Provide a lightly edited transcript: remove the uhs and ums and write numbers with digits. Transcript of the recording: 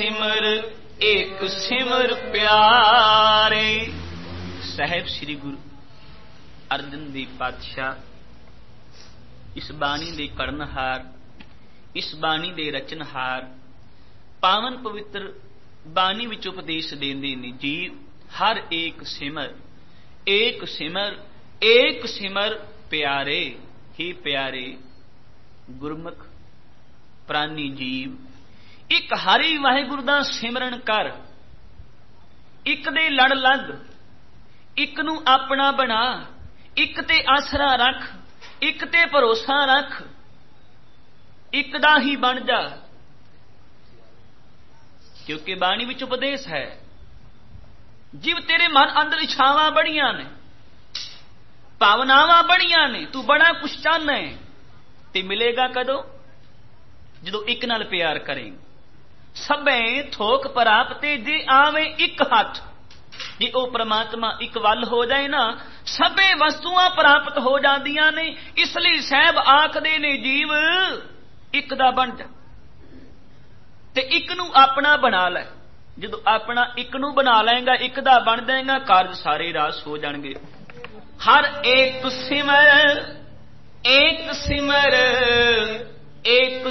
सिमर एक सिमर प्यारे। साहेब श्री गुरु अर्जन देव पातशाह इस बाणी दे कड़नहार, इस बाणी दे रचनहार, पावन पवित्र बाणी विच उपदेश देंदे ने। जीव हर एक सिमर एक सिमर प्यारे। ही प्यारे गुरमुख प्राणी जीव, एक हरि वाहिगुरु दा सिमरन कर, एक दे लड़ लग, एक नू अपना बना, एक ते आसरा रख, एक ते भरोसा रख, एक दा ही बन जा। क्योंकि बाणी विच उपदेश है। जिव तेरे मन अंदर इच्छावां बड़ियां ने, भावनावां बड़ियां ने, तू बड़ा कुछ चाहना है, ते मिलेगा कदों? जदों एक नाल प्यार करें। सबे थोक प्राप्ते जे आवे एक हथ। जे ओ परमात्मा एक वल हो जाए ना, सबे वस्तुआं प्राप्त हो जांदियां ने। इसलिए साहब आखदे ने जीव एक दा बन जा ते एक नू अपना बना लै। जदों अपना एक नू बना लेगा, एक दा बन जाएगा, कारज सारे रास हो जाणगे। हर एक सिमर एक